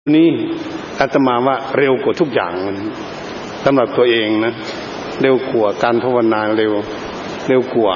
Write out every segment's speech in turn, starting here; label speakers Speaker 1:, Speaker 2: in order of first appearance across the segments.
Speaker 1: นี่อาตมาว่าเร็วกว่าทุกอย่างสำหรับตัวเองนะเร็วกว่าการภาวนาเร็วกว่า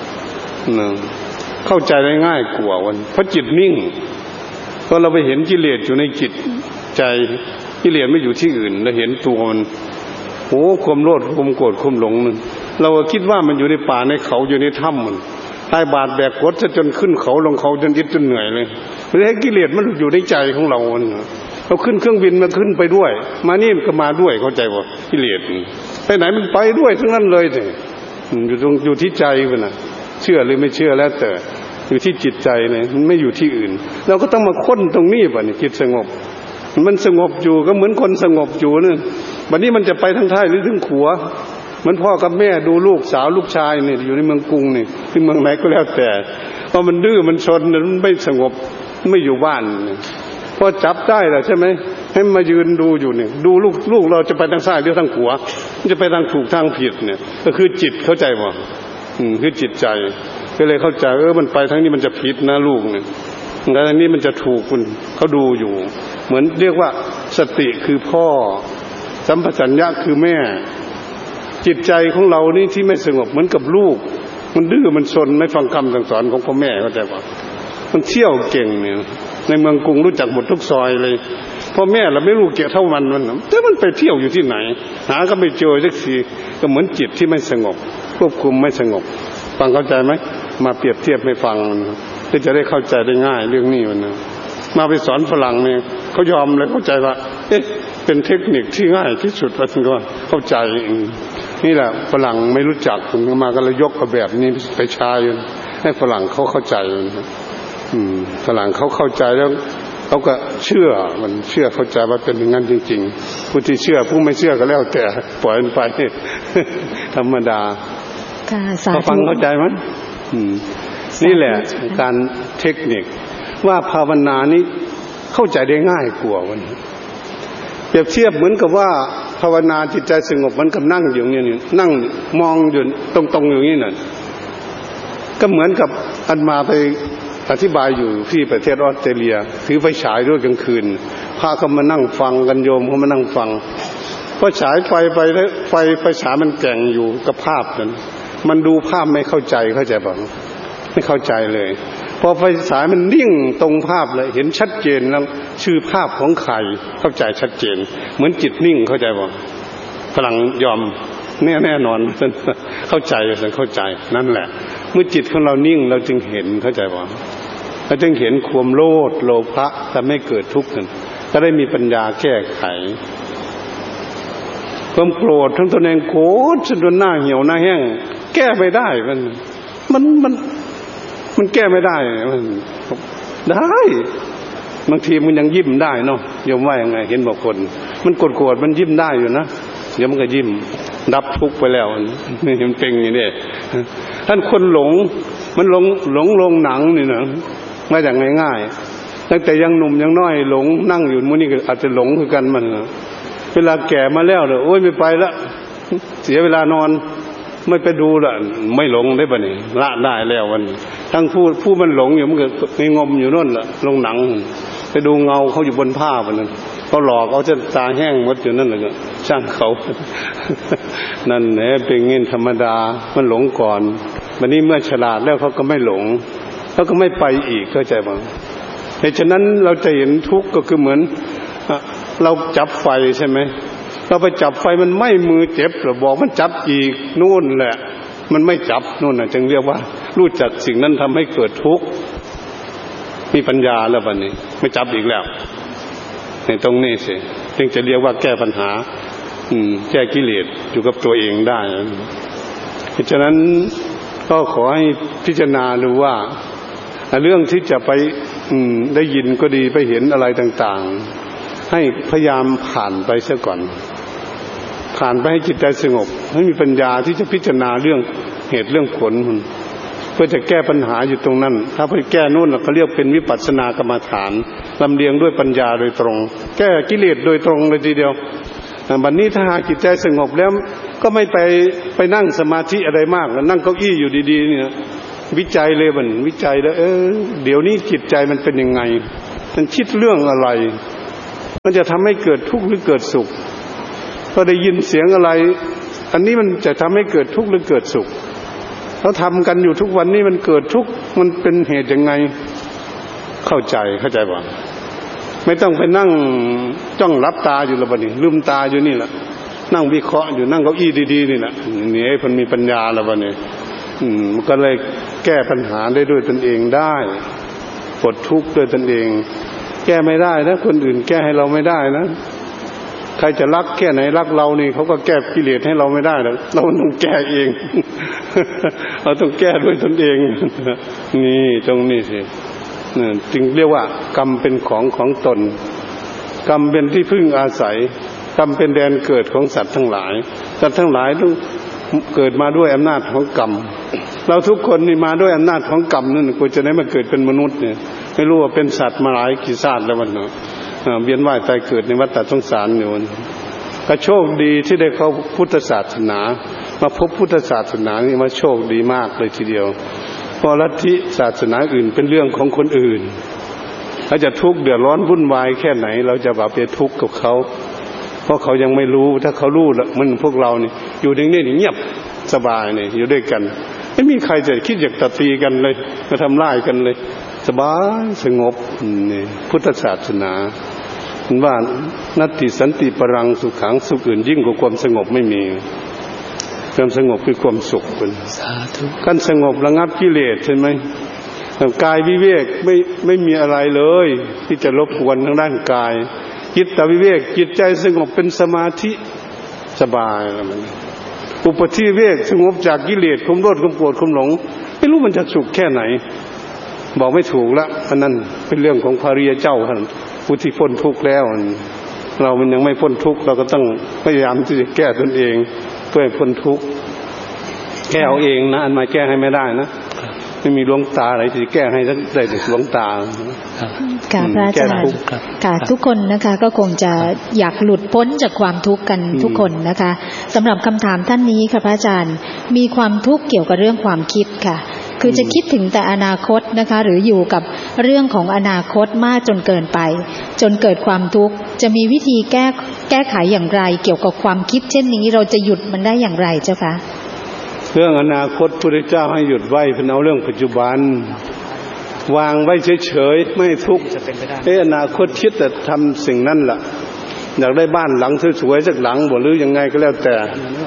Speaker 1: เข้าใจได้ง่ายกว่าเพราะจิตนิ่งพอเราไปเห็นกิเลสอยู่ในจิตใจกิเลสไม่อยู่ที่อื่นเราเห็นตัวมันโอ้ความโลภความโกรธความหลงมันเราคิดว่ามันอยู่ในป่าในเขาอยู่ในถ้ำมันตายบาดแบกกดจนขึ้นเขาลงเขาจนยึดจนเหนื่อยเลยไม่ให้กิเลสมันอยู่ในใจของเราเราขึ้นเครื่องบินมาขึ้นไปด้วยมานี่ก็มาด้วยเข้าใจป่ะกิเลสไปไหนมันไปด้วยทั้งนั้นเลยสิอยู่ที่ใจมันนะเชื่อหรือไม่เชื่อแล้วแต่อยู่ที่จิตใจเนี่ยมันไม่อยู่ที่อื่นเราก็ต้องมาค้นตรงนี้ป่ะนี่จิตสงบมันสงบอยู่ก็เหมือนคนสงบอยู่นี่วันนี้มันจะไปทางท้ายหรือถึงขัวเหมือนพ่อกับแม่ดูลูกสาวลูกชายเนี่ยอยู่ในเมืองกรุงนี่ที่เมืองไหนก็แล้วแต่พอมันดื้อมันชนมันไม่สงบไม่อยู่บ้านพอจับได้แล้วใช่ไหมให้มายืนดูอยู่เนี่ยดูลูกเราจะไปทางซ้ายหรือทางขวาจะไปทางถูกทางผิดเนี่ยก็คือจิตเข้าใจป่ะคือจิตใจก็เลยเข้าใจมันไปทางนี้มันจะผิดนะลูกเนี่ยแล้วทางนี้มันจะถูกคุณเขาดูอยู่เหมือนเรียกว่าสติคือพ่อสัมปชัญญะคือแม่จิตใจของเรานี่ที่ไม่สงบเหมือนกับลูกมันดื้อมันซนไม่ฟังคำสั่งสอนของพ่อแม่เข้าใจป่ะมันเที่ยวเก่งเนี่ยในเมืองกรุงรู้จักหมดทุกซอยเลยพ่อแม่เราไม่รู้เกี่ยวเท่ามันแต่มันไปเที่ยวอยู่ที่ไหนหาก็ไม่เจอสักทีก็เหมือนจิตที่ไม่สงบควบคุมไม่สงบฟังเข้าใจไหมมาเปรียบเทียบให้ฟังเพื่อจะได้เข้าใจได้ง่ายเรื่องนี้นะมาไปสอนฝรั่งเนี่ยเขายอมเลยเข้าใจว่าเป็นเทคนิคที่ง่ายที่สุดว่าคุณก็เข้าใจนี่แหละฝรั่งไม่รู้จักคุณมาก็เลยยกเอาแบบนี้ไปใช้ให้ฝรั่งเขาเข้าใจฝรั่งเขาเข้าใจแล้วเขาก็เชื่อมันเชื่อเข้าใจว่าเป็นอย่างนั้นจริงๆผู้ที่เชื่อผู้ไม่เชื่อก็แล้วแต่ปล่อยมันไปธรรมดาเขาฟังเข้าใจไหมนี่แหละการเทคนิคว่าภาวนานี้เข้าใจได้ง่ายกว่าวันเปรียบเทียบเหมือนกับว่าภาวนาจิตใจสงบมันกับนั่งอยู่อย่างนี้นั่งมองอยู่ตรงๆอย่างนี้น่ะก็เหมือนกับอันมาไปอธิบายอยู่ที่ประเทศออสเตรเลียถือไฟฉายด้วยกลางคืนพาเขามานั่งฟังกันโยมเขามานั่งฟังพอฉายไฟไปแล้วไฟฉายมันแก่งอยู่กับภาพนั้นมันดูภาพไม่เข้าใจป่ะไม่เข้าใจเลยพอไฟฉายมันนิ่งตรงภาพเลยเห็นชัดเจนแล้วชื่อภาพของใครเข้าใจชัดเจนเหมือนจิตนิ่งเข้าใจป่ะพลังยอมแน่นอนเข้าใจนั่นแหละเมื่อจิตของเรานิ่งเราจึงเห็นเข้าใจป่ะเราจึงเห็นความโลภโลภะทำให้เกิดทุกข์กันจะได้มีปัญญาแก้ไขความโกรธทั้งตนเองโกรธจนหน้าเหี่ยวหน้าแห้งแก้ไม่ได้มันแก้ไม่ได้ได้บางทีมันยังยิ้มได้เนาะโยมว่ายังไงเห็นบอกคนมันโกรธมันยิ้มได้อยู่นะเดี๋ยวมันก็ยิ้มดับทุกข์ไปแล้วนี่มันเป็นอย่างนี้ท่านคนหลงมันหลงหนังนี่นะมาอย่างง่ายๆตั้งแต่ยังหนุ่มยังน้อยหลงนั่งอยู่มื้อนี้ก็อาจจะหลงคือกันมันเวลาแก่มาแล้วโอ้ยไม่ไปละเสียเวลานอนไม่ไปดูละไม่หลงได้ป่ะนี่ละได้แล้ววันทั้งผู้มันหลงอยู่มันก็งมอยู่นั่นละลงหนังไปดูเงาเขาอยู่บนผ้าป่ะนั่นเขาหลอกเอาจนตาแห้งหมดอยู่นั่นเลยช่างเขานั่นแหละเป็นเงินธรรมดามันหลงก่อนวันนี้เมื่อฉลาดแล้วเขาก็ไม่หลงเขาก็ไม่ไปอีกเข้าใจป่ะเพราะฉะนั้นเราจะเห็นทุกข์ก็คือเหมือนเราจับไฟใช่ไหมเราไปจับไฟมันไหม้มือเจ็บหรือบอกมันจับอีกนู่นแหละมันไม่จับนู่นน่ะจึงเรียกว่ารู้จักสิ่งนั้นทำให้เกิดทุกข์มีปัญญาแล้วบัดนี้ไม่จับอีกแล้วในตรงนี้สิจึงจะเรียกว่าแก้ปัญหาแก้กิเลสอยู่กับตัวเองได้เพราะฉะนั้นก็ขอให้พิจารณาดูว่าเรื่องที่จะไปได้ยินก็ดีไปเห็นอะไรต่างๆให้พยายามผ่านไปซะก่อนผ่านไปให้จิตใจสงบให้มีปัญญาที่จะพิจารณาเรื่องเหตุเรื่องผลเพื่อจะแก้ปัญหาอยู่ตรงนั้นถ้าไปแก้นู่นเขาเรียกเป็นวิปัสสนากรรมฐานลำเลียงด้วยปัญญาโดยตรงแก้กิเลสโดยตรงเลยทีเดียวบัดนี้ถ้าหากจิตใจสงบแล้วก็ไม่ไปนั่งสมาธิอะไรมากนั่งเก้าอี้อยู่ดีๆเนี่ยวิจัยเลยวิจัยแล้วเดี๋ยวนี้จิตใจมันเป็นยังไงมันคิดเรื่องอะไรมันจะทำให้เกิดทุกข์หรือเกิดสุขก็ได้ยินเสียงอะไรอันนี้มันจะทำให้เกิดทุกข์หรือเกิดสุขเราทำกันอยู่ทุกวันนี้มันเกิดทุกข์มันเป็นเหตุยังไงเข้าใจป่ะไม่ต้องไปนั่งจ้องรับตาอยู่ละบัดนี้ลืมตาอยู่นี่แหละนั่งวิเคราะห์อยู่นั่งเก้าอี้ดีๆนี่แหละนี่ให้มันมีปัญญาละบัดนี้มันก็เลยแก้ปัญหาได้ด้วยตนเองได้ปลดทุกข์ด้วยตนเองแก้ไม่ได้นะคนอื่นแก้ให้เราไม่ได้นะใครจะรักแค่ไหนรักเรานี่เขาก็แก้กิเลสให้เราไม่ได้หรอกเราต้องแก้เองเราต้องแก้ด้วยตนเองนี่ตรงนี้สิจึงเรียกว่ากรรมเป็นของตนกรรมเป็นที่พึ่งอาศัยกรรมเป็นแดนเกิดของสัตว์ทั้งหลายสัตว์ทั้งหลายต้องเกิดมาด้วยอำนาจของกรรมเราทุกคนนี่มาด้วยอำนาจของกรรมนั่นกูจะได้มาเกิดเป็นมนุษย์เนี่ยไม่รู้ว่าเป็นสัตว์มาหลายกี่ชาติแล้วมันเนาะเวียนว่ายตายเกิดในวัฏสงสารอยู่ก็โชคดีที่ได้เข้าพุทธศาสนามาพบพุทธศาสนานี่มาโชคดีมากเลยทีเดียวเพราะลัทธิศาสนาอื่นเป็นเรื่องของคนอื่นเขาจะทุกข์เดือดร้อนวุ่นวายแค่ไหนเราจะแบบไปทุกข์กับเขาเพราะเขายังไม่รู้ถ้าเขารู้แล้วมันพวกเรานี่อยู่นิ่งๆเงียบสบายนี่อยู่ด้วยกันไม่มีใครจะคิดอยากตีกันเลยมาทำร้ายกันเลยสบายสงบนี่พุทธศาสนาว่านัตติสันติปรังสุขังสุขอื่นยิ่งกว่าความสงบไม่มีความสงบคือความสุขเป็นการสงบระงับกิเลสใช่ไหมกายวิเวกไม่มีอะไรเลยที่จะรบกวนทางด้านกายจิตวิเวกจิตใจสงบเป็นสมาธิสบายมันอุปธิเวกสงบจากกิเลสความโลภความโกรธความหลงไม่รู้มันจะสุขแค่ไหนบอกไม่ถูกละอันนั้นเป็นเรื่องของพระริยเจ้าท่านผู้ที่พ้นทุกข์แล้วเรามันยังไม่พ้นทุกข์เราก็ต้องพยายามที่จะแก้ตนเองเพื่อให้พ้นทุกข์แก้เอาเองนะอันมาแก้ให้ไม่ได้นะไม่มีหลวงตาอะไรที่แก้ให้ได้แต่หลวงตา
Speaker 2: ค่ะพระอาจารย์ค่ะทุกคนนะคะก็คงจะอยากหลุดพ้นจากความทุกข์กันทุกคนนะคะสำหรับคำถามท่านนี้ค่ะพระอาจารย์มีความทุกข์เกี่ยวกับเรื่องความคิดค่ะคือจะคิดถึงแต่อนาคตนะคะหรืออยู่กับเรื่องของอนาคตมากจนเกินไปจนเกิดความทุกข์จะมีวิธีแก้ไขอย่างไรเกี่ยวกับความคิดเช่นนี้เราจะหยุดมันได้อย่างไรเจ้าคะ
Speaker 1: เรื่องอนาคตพระพุทธเจ้าให้หยุดไว้เป็นเอาเรื่องปัจจุบันวางไว้เฉยๆไม่ทุกข์อนาคตคิดแต่ทำสิ่งนั้นล่ะอยากได้บ้านหลังสวยๆสักหลังบ่หรือยังไงก็แล้วแต่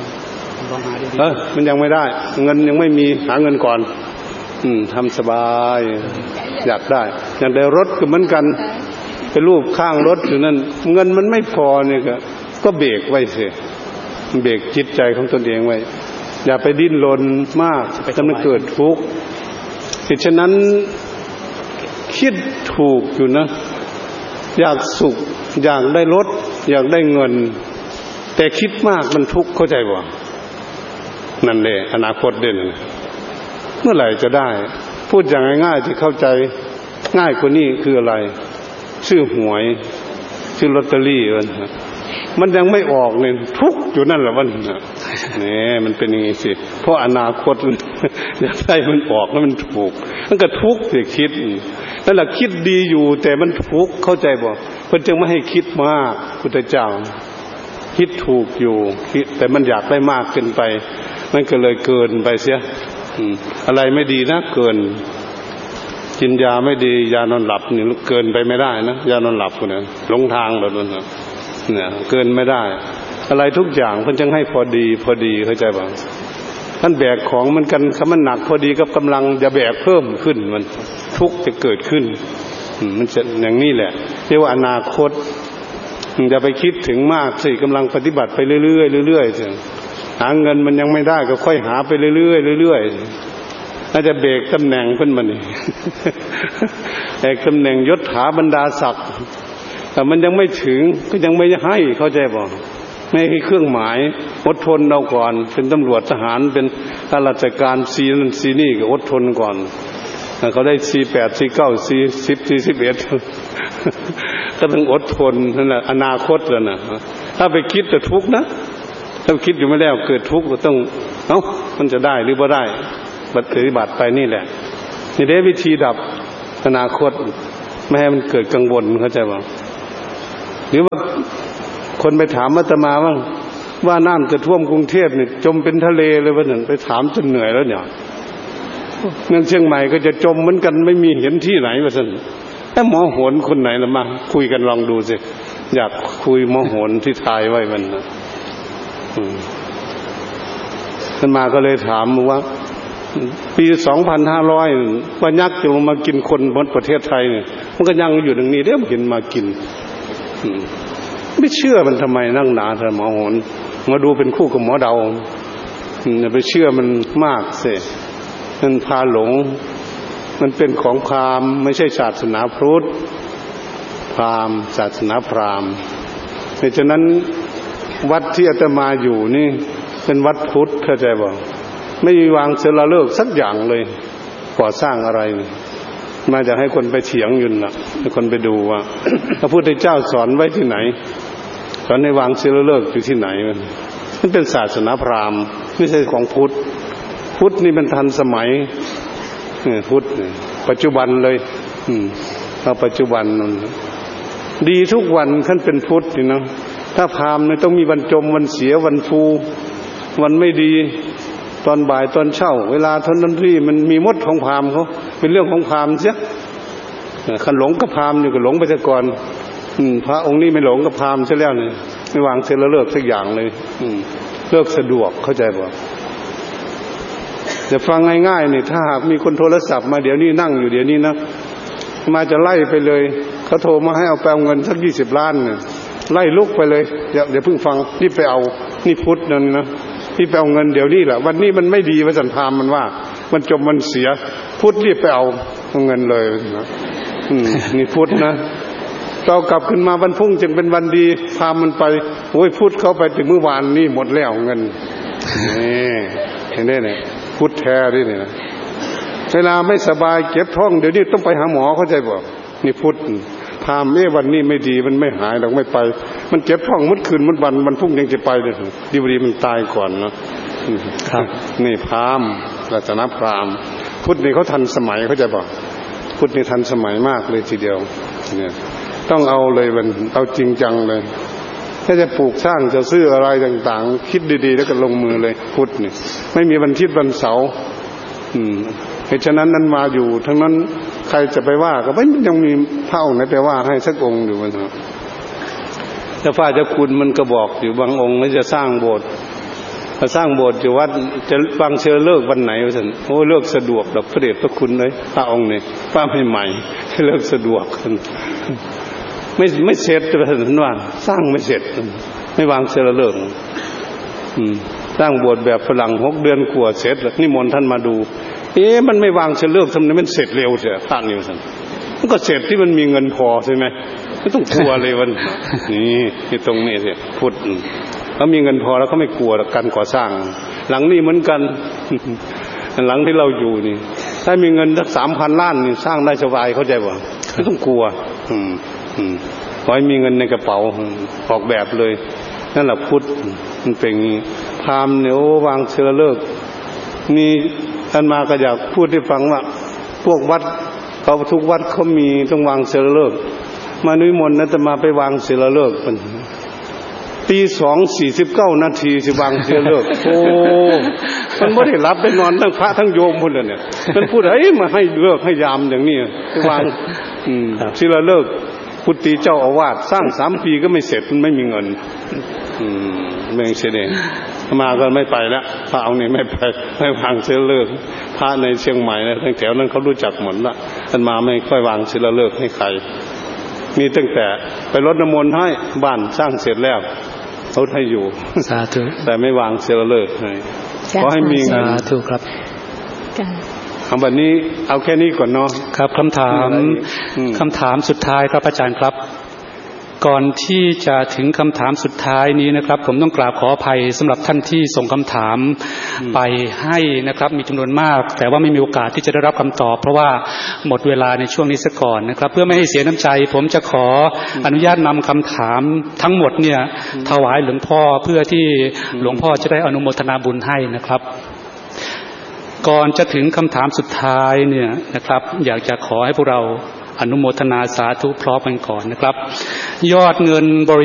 Speaker 1: มันยังไม่ได้เงินยังไม่มีหาเงินก่อนทำสบายอยากได้รถก็เหมือนกันไปรูปข้างรถอยู่นั่นเงินมันไม่พอเนี่ยก็เบรกไว้สิเบรกจิตใจของตนเองไว้อย่าไปดิ้นรนมากจะไม่เกิดทุกข์ฉะนั้นคิดถูกอยู่นะอยากสุขอยากได้รถอยากได้เงินแต่คิดมากมันทุกข์เข้าใจบ่นั่นแหละอนาคตเด่นเมื่อไหร่จะได้พูดอย่างง่ายๆที่เข้าใจง่ายกว่านี้คืออะไรชื่อหวยชื่อลอตเตอรี่มันยังไม่ออกเนี่ยทุกข์อยู่นั่นแหละวันนี่มันเป็นอย่างนี้สิเพราะอนาคตอยากได้มันออกแล้วมันถูกมันก็ทุกข์สิคิดนั่นแหละคิดดีอยู่แต่มันทุกข์เข้าใจบ่เพิ่นจึงไม่ให้คิดมากพุทธเจ้าคิดถูกอยู่แต่มันอยากได้มากเกินไปมันก็เลยเกินไปเสียอะไรไม่ดีนะเกินกินยาไม่ดียานอนหลับนี่เกินไปไม่ได้นะยานอนหลับคนนั้นหลงทางแบบนั้นเนี่ยเกินไม่ได้อะไรทุกอย่างเพิ่นจึงให้พอดีเข้าใจบ่ท่านแบกของมันกันคำมันหนักพอดีกับกำลังจะแบกเพิ่มขึ้นมันทุกข์จะเกิดขึ้นมันจะอย่างนี้แหละเรียกว่าอนาคตอย่าไปคิดถึงมากสิกำลังปฏิบัติไปเรื่อยๆหาเงินมันยังไม่ได้ก็ค่อยหาไปเรื่อยๆน่าจะเบรกตำแหน่งเพิ่นมานี่เอกตำแหน่งยศถาบรรดาศักดิ์แต่มันยังไม่ถึงก็ยังไม่ให้เข้าใจบ่ไม่ให้เครื่องหมายอดทนเอาก่อนเป็นตำรวจทหารเป็นข้าราชการซีนั่นซีนี่ก็อดทนก่อนเขาได้48 49 40 41ก็ต้องอดทนนั่นแหละอนาคตแล้วนะถ้าไปคิดแต่ทุกข์นะถ้าคิดอยู่ไม่แล้วเกิดทุกข์ก็ต้องมันจะได้หรือบ่ได้ปฏิบัติไปนี่แหละนี่ได้วิธีดับอนาคตไม่ให้มันเกิดกังวลเข้าใจบ่หรือว่าคนไปถามอาตมาว่าน้ำจะท่วมกรุงเทพเนี่ยจมเป็นทะเลเลยวันนั้นไปถามจนเหนื่อยแล้วเนี่ยเมืองเชียงใหม่ก็จะจมเหมือนกันไม่มีเห็นที่ไหนว่าซั่นถ้าหมอโหนคนไหนละมาคุยกันลองดูสิอยากคุยหมอโหนที่ทายไว้มันท่านมาก็เลยถามว่าปี2500ว่ายักษ์จะลงมากินคนบนประเทศไทยเนี่ยมันก็ยังอยู่ตรงนี้เด้อเห็นมากินไม่เชื่อมันทำไมนั่งหนาแต่หมอโหนมาดูเป็นคู่กับหมอเดาอย่าไปเชื่อมันมากสิมันพาหลงมันเป็นของพราหมณ์ไม่ใช่ศาสนาพุทธพราหมณ์ศาสนาพราหมณ์เพราะฉะนั้นวัดที่อาตมาอยู่นี่เป็นวัดพุทธเข้าใจบ่ไม่มีวางศิลาฤกษ์สักอย่างเลยก่อสร้างอะไรมาจะให้คนไปเถียงอยู่น่ะให้คนไปดูว่า พระพุทธเจ้าสอนไว้ที่ไหนสอนให้วางศิลาฤกษ์อยู่ที่ไหนมันเป็นศาสนาพราหมณ์ไม่ใช่ของพุทธพุทธนี่มันทันสมัยพุทธปัจจุบันเลยเอาปัจจุบันดีทุกวันท่านเป็นพุทธนี่นะถ้าพราหมณ์เนี่ยต้องมีวันจมวันเสียวันฟูวันไม่ดีตอนบ่ายตอนเช้าเวลาท่านนั้นที่มันมีมดของพราหมณ์เขาเป็นเรื่องของพราหมณ์เสียขันหลงกับพราหมณ์อยู่ก็หลงไปแต่ก่อนพระองค์นี้ไม่หลงกับพราหมณ์เสียแล้วเนี่ยไม่วางเสร็จแล้วเลิกสักอย่างเลยเลิกสะดวกเข้าใจบ่จะฟังง่ายๆนี่ถ้าหากมีคนโทรศัพท์มาเดี๋ยวนี้นั่งอยู่เดี๋ยวนี้นะมาจะไล่ไปเลยเขาโทรมาให้เอาไปเอาเงินสัก20 ล้านเนี่ยไล่ลุกไปเลยเดี๋ยวเพิ่งฟังนี่ไปเอานี่พุทธนั่นนะนี่ไปเอาเงินเดี๋ยวนี้แหละวันนี้มันไม่ดีว่าสันพามมันว่ามันจมมันเสียพุทธรีบไปเอาเงินเลยนะนี่พุทธนะเรากลับขึ้นมาวันพุ่งจึงเป็นวันดีพามันไปโอ้ยพุทธเข้าไปถึงเมื่อวานนี่หมดแล้วเงินนี่เห็นได้เนี่ยพุทธแท้ด้วยเนี่ยเวลาไม่สบายเจ็บท้องเดี๋ยวนี้ต้องไปหาหมอเข้าใจบ่นี่พุทธพามวันนี้ไม่ดีมันไม่หายเราไม่ไปมันเจ็บท้องมุดคืนมุดวันมันพุ่งยังจะไปเลยดีบดีมันตายก่อนนะครับนี่พามศาสนาพราหมณ์พุทธนี่เขาทันสมัยเขาจะบอกพุทธนี่ทันสมัยมากเลยทีเดียวเนี่ยต้องเอาเลยมันเอาจริงจังเลยถ้าจะปลูกสร้างจะซื้ออะไรต่างๆคิดดีๆแล้วก็ลงมือเลยพุทธนี่ไม่มีวันอาทิตย์วันเสาร์เหตุฉะนั้นนั้นมาอยู่ทั้งนั้นใครจะไปว่าก็ไม่ยังมีพระองค์ไหนไปว่าให้สักองค์อยู่มันเจ้าฟ้าเจ้าคุณมันก็บอกอยู่บางองค์จะสร้างโบสถ์จะสร้างโบสถ์อยู่วัดจะฟังเชิญเลิกวันไหนวะท่านโอ้เลิกสะดวกดอกพระเดชพระคุณเลยพระองค์นี่ป้าใหม่ๆเลิกสะดวกไม่เสร็จจะท่านว่าสร้างไม่เสร็จไม่วางเชิญเลิกสร้างโบสถ์แบบฝรั่ง6 เดือนกว่าเสร็จแล้วนิมนต์ท่านมาดูมันไม่วางเชิญเลิกทำไมมันเสร็จเร็วเสียพระนี่ท่านมันก็เสร็จที่มันมีเงินพอใช่ไหมไม่ต้องกลัวเลยวันนี่ตรงนี้สิพุทธเขามีเงินพอแล้วเขาไม่กลัวการก่อสร้างหลังนี้เหมือนกันหลังที่เราอยู่นี่ถ้ามีเงินสัก3,000 ล้านนี่สร้างได้สบายเข้าใจป่ะไม่ต้องกลัวขอให้มีเงินในกระเป๋าออกแบบเลยนั่นแหละพุทธมันเป็นอย่างนี้พราหมณ์เนี่ยโอ้วางเชื้อเลิกนี่ท่านมาก็อยากพูดให้ฟังว่าพวกวัดเขาทุกวัดเขามีต้องวางเชื้อเลิกมานิมนต์นะจะมาไปวางเชื้อเลิกมันตี2:49 นาทีสิวางเชื้อเลิกโอ้มันไม่ได้รับได้นอนทั้งพระทั้งโยมพุ่นเลยเนี่ยมันพูดมาให้เลิกให้ยามอย่างนี้ไปวางเชื้อเลิกพุทธิเจ้าอาวาสสร้าง3 ปีก็ไม่เสร็จมันไม่มีเงินเมืองเสด็จมาก็ไม่ไปแล้วพระองค์นี่ไม่ไปไม่วางเชื้อเลิกพระในเชียงใหม่นะทั้งแถวนั้นเขารู้จักหมดละท่านมาไม่ค่อยวางเชื้อเลิกให้ใครมีตั้งแต่ไปรดน้ำมนต์ให้บ้านสร้างเสร็จแล้วเขาให้อยู่สาธุแต่ไม่วางเชื้อเลิกให้ขอให้มีเงินสาธุครับวันนี้เอาแค่นี้ก่อนเนาะ
Speaker 3: ครับคำถามสุดท้ายครับอาจารย์ครับก่อนที่จะถึงคำถามสุดท้ายนี้นะครับผมต้องกราบขออภัยสำหรับท่านที่ส่งคำถามไปให้นะครับมีจำนวนมากแต่ว่าไม่มีโอกาสที่จะได้รับคำตอบเพราะว่าหมดเวลาในช่วงนี้ซะก่อนนะครับเพื่อไม่ให้เสียน้ำใจผมจะขออนุญาตนำคำถามทั้งหมดเนี่ยถวายหลวงพ่อเพื่อที่หลวงพ่อจะได้อนุโมทนาบุญให้นะครับก่อนจะถึงคำถามสุดท้ายเนี่ยนะครับอยากจะขอให้พวกเราอนุโมทนาสาธุพร้อมกันก่อนนะครับยอดเงินบริ